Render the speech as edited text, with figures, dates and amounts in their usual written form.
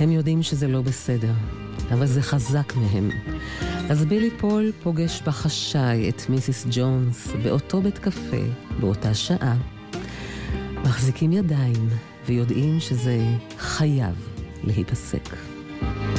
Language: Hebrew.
הם יודעים שזה לא בסדר, אבל זה חזק מהם. אז בילי פול פוגש בחשאי את מיסיס ג'ונס באותו בית קפה, באותה שעה. מחזיקים ידיים ויודעים שזה חייב להיפסק.